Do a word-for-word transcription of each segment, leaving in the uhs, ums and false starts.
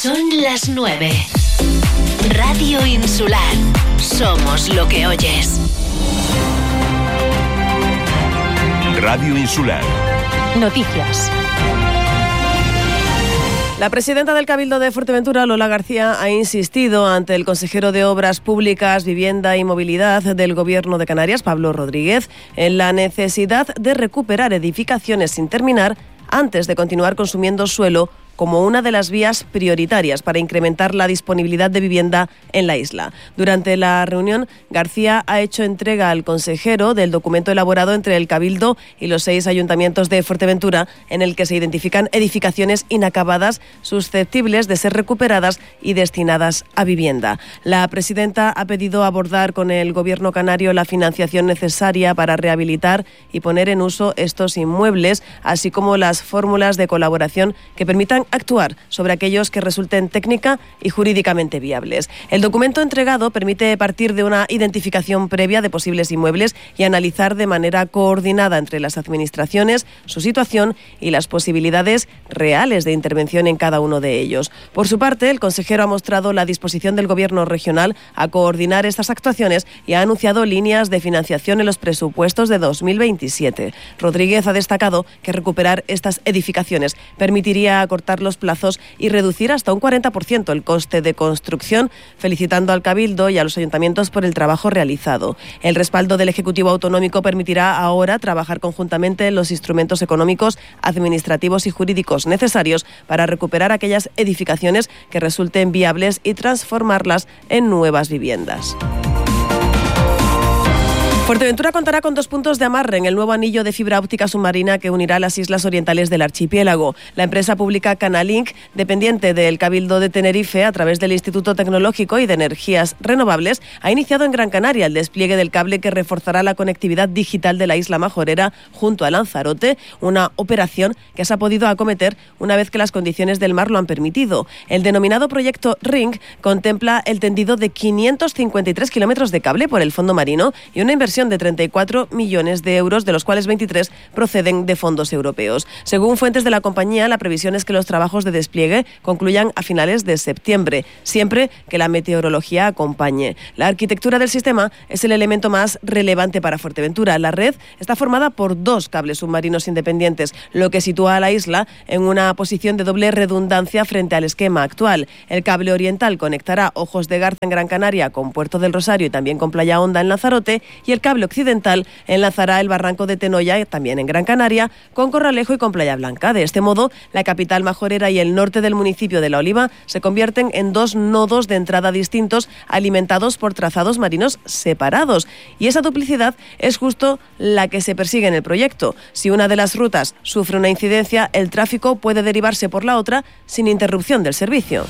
Son las nueve. Radio Insular. Somos lo que oyes. Radio Insular. Noticias. La presidenta del Cabildo de Fuerteventura, Lola García, ha insistido ante el consejero de Obras Públicas, Vivienda y Movilidad del Gobierno de Canarias, Pablo Rodríguez, en la necesidad de recuperar edificaciones sin terminar antes de continuar consumiendo suelo como una de las vías prioritarias para incrementar la disponibilidad de vivienda en la isla. Durante la reunión, García ha hecho entrega al consejero del documento elaborado entre el Cabildo y los seis ayuntamientos de Fuerteventura, en el que se identifican edificaciones inacabadas susceptibles de ser recuperadas y destinadas a vivienda. La presidenta ha pedido abordar con el Gobierno canario la financiación necesaria para rehabilitar y poner en uso estos inmuebles, así como las fórmulas de colaboración que permitan actuar sobre aquellos que resulten técnica y jurídicamente viables. El documento entregado permite partir de una identificación previa de posibles inmuebles y analizar de manera coordinada entre las administraciones su situación y las posibilidades reales de intervención en cada uno de ellos. Por su parte, el consejero ha mostrado la disposición del Gobierno regional a coordinar estas actuaciones y ha anunciado líneas de financiación en los presupuestos de dos mil veintisiete. Rodríguez ha destacado que recuperar estas edificaciones permitiría acortar los plazos y reducir hasta un cuarenta por ciento el coste de construcción, felicitando al Cabildo y a los ayuntamientos por el trabajo realizado. El respaldo del Ejecutivo Autonómico permitirá ahora trabajar conjuntamente los instrumentos económicos, administrativos y jurídicos necesarios para recuperar aquellas edificaciones que resulten viables y transformarlas en nuevas viviendas. Fuerteventura contará con dos puntos de amarre en el nuevo anillo de fibra óptica submarina que unirá las islas orientales del archipiélago. La empresa pública Canalink, dependiente del Cabildo de Tenerife, a través del Instituto Tecnológico y de Energías Renovables, ha iniciado en Gran Canaria el despliegue del cable que reforzará la conectividad digital de la isla majorera junto a Lanzarote, una operación que se ha podido acometer una vez que las condiciones del mar lo han permitido. El denominado proyecto Ring contempla el tendido de quinientos cincuenta y tres kilómetros de cable por el fondo marino y una inversión de treinta y cuatro millones de euros, de los cuales veintitrés proceden de fondos europeos. Según fuentes de la compañía, la previsión es que los trabajos de despliegue concluyan a finales de septiembre, siempre que la meteorología acompañe. La arquitectura del sistema es el elemento más relevante para Fuerteventura. La red está formada por dos cables submarinos independientes, lo que sitúa a la isla en una posición de doble redundancia frente al esquema actual. El cable oriental conectará Ojos de Garza en Gran Canaria con Puerto del Rosario y también con Playa Honda en Lanzarote, y el cable occidental enlazará el barranco de Tenoya, también en Gran Canaria, con Corralejo y con Playa Blanca. De este modo, la capital majorera y el norte del municipio de La Oliva se convierten en dos nodos de entrada distintos, alimentados por trazados marinos separados. Y esa duplicidad es justo la que se persigue en el proyecto. Si una de las rutas sufre una incidencia, el tráfico puede derivarse por la otra sin interrupción del servicio.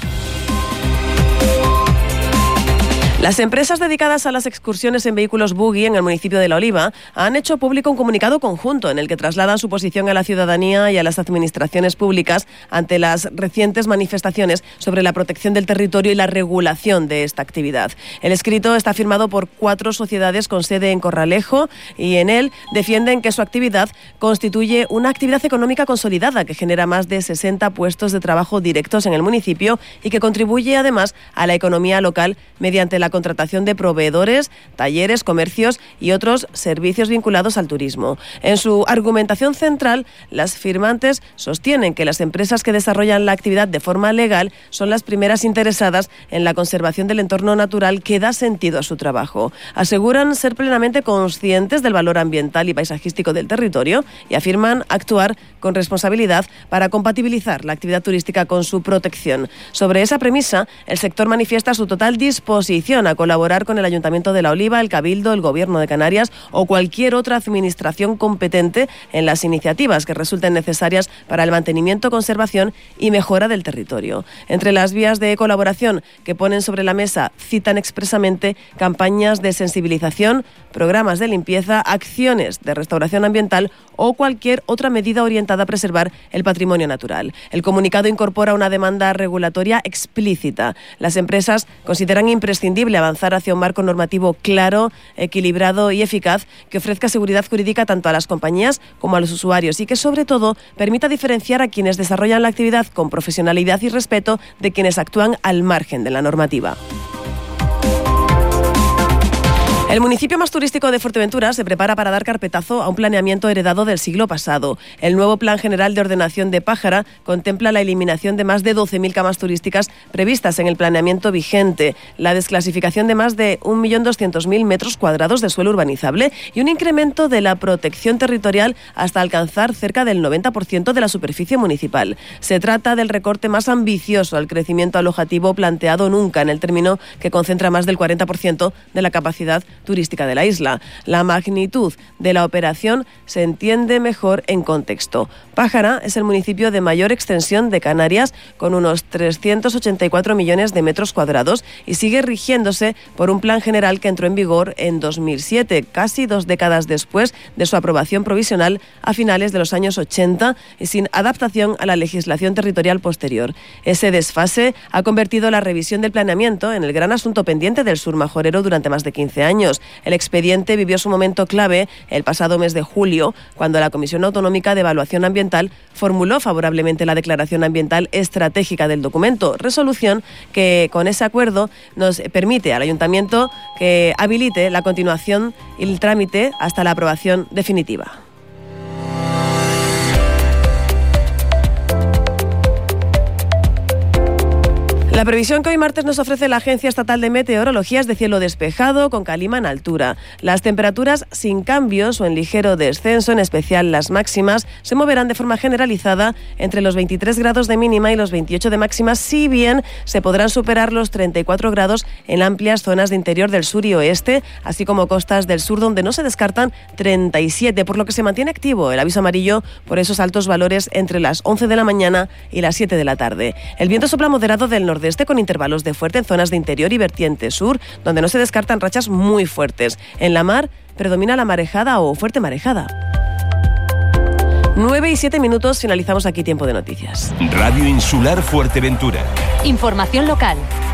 Las empresas dedicadas a las excursiones en vehículos buggy en el municipio de La Oliva han hecho público un comunicado conjunto en el que trasladan su posición a la ciudadanía y a las administraciones públicas ante las recientes manifestaciones sobre la protección del territorio y la regulación de esta actividad. El escrito está firmado por cuatro sociedades con sede en Corralejo y en él defienden que su actividad constituye una actividad económica consolidada que genera más de sesenta puestos de trabajo directos en el municipio y que contribuye además a la economía local mediante la contratación de proveedores, talleres, comercios y otros servicios vinculados al turismo. En su argumentación central, las firmantes sostienen que las empresas que desarrollan la actividad de forma legal son las primeras interesadas en la conservación del entorno natural que da sentido a su trabajo. Aseguran ser plenamente conscientes del valor ambiental y paisajístico del territorio y afirman actuar con responsabilidad para compatibilizar la actividad turística con su protección. Sobre esa premisa, el sector manifiesta su total disposición a colaborar con el Ayuntamiento de La Oliva, el Cabildo, el Gobierno de Canarias o cualquier otra administración competente en las iniciativas que resulten necesarias para el mantenimiento, conservación y mejora del territorio. Entre las vías de colaboración que ponen sobre la mesa citan expresamente campañas de sensibilización, programas de limpieza, acciones de restauración ambiental o cualquier otra medida orientada a preservar el patrimonio natural. El comunicado incorpora una demanda regulatoria explícita. Las empresas consideran imprescindible imprescindible avanzar hacia un marco normativo claro, equilibrado y eficaz que ofrezca seguridad jurídica tanto a las compañías como a los usuarios y que, sobre todo, permita diferenciar a quienes desarrollan la actividad con profesionalidad y respeto de quienes actúan al margen de la normativa. El municipio más turístico de Fuerteventura se prepara para dar carpetazo a un planeamiento heredado del siglo pasado. El nuevo Plan General de Ordenación de Pájara contempla la eliminación de más de doce mil camas turísticas previstas en el planeamiento vigente, la desclasificación de más de un millón doscientos mil metros cuadrados de suelo urbanizable y un incremento de la protección territorial hasta alcanzar cerca del noventa por ciento de la superficie municipal. Se trata del recorte más ambicioso al crecimiento alojativo planteado nunca en el término que concentra más del cuarenta por ciento de la capacidad turística de la isla. La magnitud de la operación se entiende mejor en contexto. Pájara es el municipio de mayor extensión de Canarias, con unos trescientos ochenta y cuatro millones de metros cuadrados, y sigue rigiéndose por un plan general que entró en vigor en dos mil siete, casi dos décadas después de su aprobación provisional a finales de los años ochenta y sin adaptación a la legislación territorial posterior. Ese desfase ha convertido la revisión del planeamiento en el gran asunto pendiente del sur majorero durante más de quince años. El expediente vivió su momento clave el pasado mes de julio, cuando la Comisión Autonómica de Evaluación Ambiental formuló favorablemente la declaración ambiental estratégica del documento, resolución que con ese acuerdo nos permite al Ayuntamiento que habilite la continuación y el trámite hasta la aprobación definitiva. La previsión que hoy martes nos ofrece la Agencia Estatal de Meteorología es de cielo despejado con calima en altura. Las temperaturas sin cambios o en ligero descenso, en especial las máximas, se moverán de forma generalizada entre los veintitrés grados de mínima y los veintiocho de máxima, si bien se podrán superar los treinta y cuatro grados en amplias zonas de interior del sur y oeste, así como costas del sur, donde no se descartan treinta y siete, por lo que se mantiene activo el aviso amarillo por esos altos valores entre las once de la mañana y las siete de la tarde. El viento sopla moderado del nordeste con intervalos de fuerte en zonas de interior y vertiente sur, donde no se descartan rachas muy fuertes. En la mar predomina la marejada o fuerte marejada. nueve y siete minutos, finalizamos aquí Tiempo de Noticias. Radio Insular Fuerteventura. Información local.